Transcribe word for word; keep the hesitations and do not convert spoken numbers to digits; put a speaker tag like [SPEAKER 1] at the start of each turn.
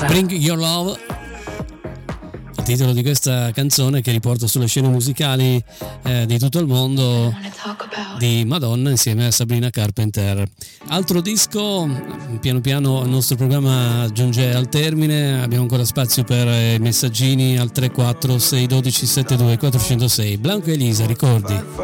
[SPEAKER 1] Bring Your Love, il titolo di questa canzone che riporta sulle scene musicali eh, di tutto il mondo di Madonna insieme a Sabrina Carpenter. Altro disco, piano piano il nostro programma giunge al termine, abbiamo ancora spazio per eh, messaggini al tre quattro sei uno due sette due quattro zero sei. Blanco e Elisa, ricordi?